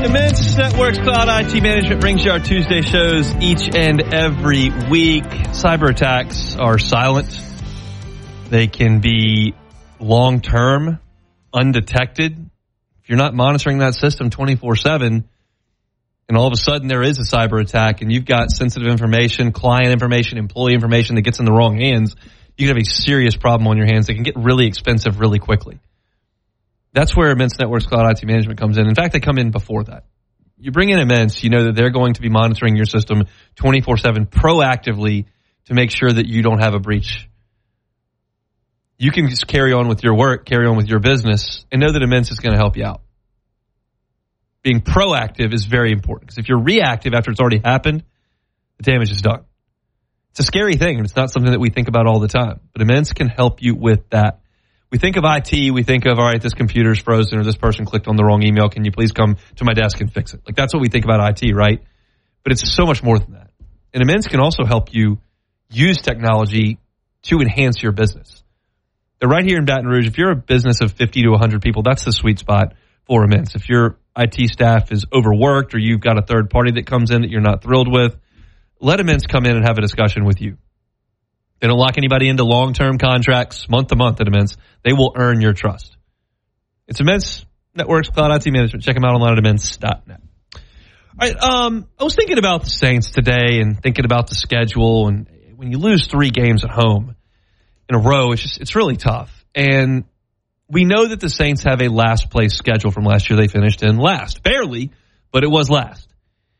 Immense Networks Cloud IT Management brings you our Tuesday shows each and every week. Cyber attacks are silent. They can be long-term, undetected. If you're not monitoring that system 24/7, and all of a sudden there is a cyber attack and you've got sensitive information, client information, employee information that gets in the wrong hands, you can have a serious problem on your hands that can get really expensive really quickly. That's where Immense Networks Cloud IT Management comes in. In fact, they come in before that. You bring in Immense, you know that they're going to be monitoring your system 24/7 proactively to make sure that you don't have a breach. You can just carry on with your work, carry on with your business, and know that Immense is going to help you out. Being proactive is very important, because if you're reactive after it's already happened, the damage is done. It's a scary thing, and it's not something that we think about all the time. But Immense can help you with that. We think of IT, we think of, all right, this computer's frozen or this person clicked on the wrong email. Can you please come to my desk and fix it? Like, that's what we think about IT, right? But it's so much more than that. And Immense can also help you use technology to enhance your business. They're right here in Baton Rouge. If you're a business of 50 to 100 people, that's the sweet spot for Immense. If your IT staff is overworked or you've got a third party that comes in that you're not thrilled with, let Immense come in and have a discussion with you. They don't lock anybody into long-term contracts, month to month at Immense. They will earn your trust. It's Immense Networks Cloud IT Management. Check them out online at immense.net. All right, I was thinking about the Saints today and thinking about the schedule. And when you lose 3 games at home in a row, it's really tough. And we know that the Saints have a last place schedule from last year. They finished in last. Barely, but it was last.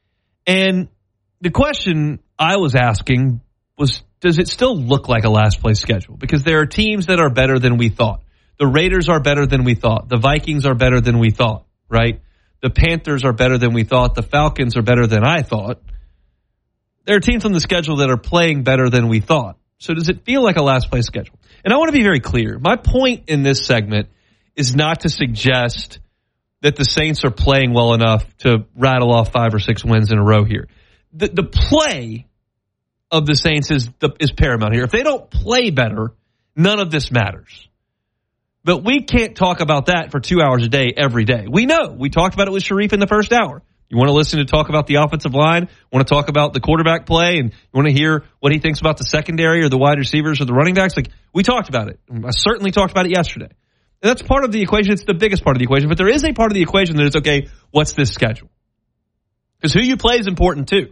And the question I was asking was, does it still look like a last place schedule? Because there are teams that are better than we thought. The Raiders are better than we thought. The Vikings are better than we thought, right? The Panthers are better than we thought. The Falcons are better than I thought. There are teams on the schedule that are playing better than we thought. So does it feel like a last place schedule? And I want to be very clear. My point in this segment is not to suggest that the Saints are playing well enough to rattle off 5 or 6 wins in a row here. The play of the Saints is paramount here. If they don't play better, none of this matters. But we can't talk about that for 2 hours a day every day. We know. We talked about it with Sharif in the first hour. You want to listen to talk about the offensive line, want to talk about the quarterback play, and you want to hear what he thinks about the secondary or the wide receivers or the running backs? Like, we talked about it. I certainly talked about it yesterday. And that's part of the equation. It's the biggest part of the equation. But there is a part of the equation that is, okay, what's this schedule? Because who you play is important too.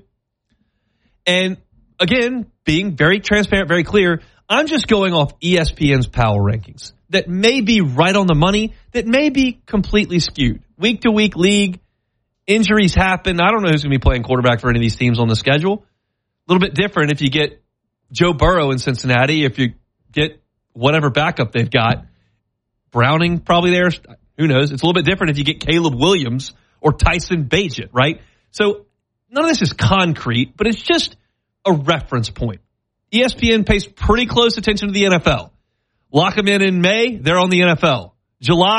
And again, being very transparent, very clear, I'm just going off ESPN's power rankings that may be right on the money, that may be completely skewed. Week to week league, injuries happen. I don't know who's going to be playing quarterback for any of these teams on the schedule. A little bit different if you get Joe Burrow in Cincinnati, if you get whatever backup they've got. Browning probably there. Who knows? It's a little bit different if you get Caleb Williams or Tyson Bagent, right? So none of this is concrete, but it's just a reference point. ESPN pays pretty close attention to the NFL. Lock them in May, they're on the NFL. July,